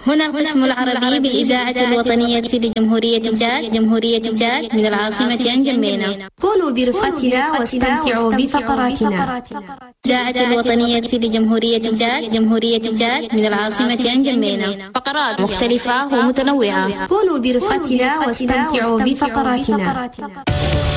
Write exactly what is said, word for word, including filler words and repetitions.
هنا القسم العربي بالإذاعة الوطنية لجمهورية تشاد جمهورية تشاد من العاصمة نجمينا. كونوا برفقتنا واستمتعوا بفقراتنا. الإذاعة الوطنية لجمهورية تشاد جمهورية تشاد من العاصمة نجمينا. فقرات مختلفة ومتنوعة. كونوا برفقتنا واستمتعوا بفقراتنا.